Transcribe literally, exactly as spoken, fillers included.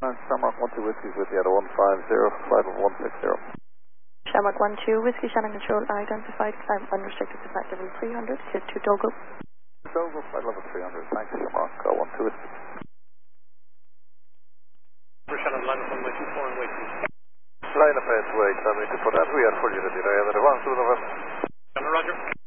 Uh, Shamrock one two Whiskey with you at one five zero, flight level one six zero. Shamrock one two Whiskey, Shannon Control, identified, climb unrestricted to flight level three hundred, clear to Dogo. Dogo, flight level three hundred, thanks Shamrock, uh, one two Whiskey. Shannon, line up on my two four and wait. Line up and wait, I mean to put that, we are full unity, I am in the one two November. Shannon, roger.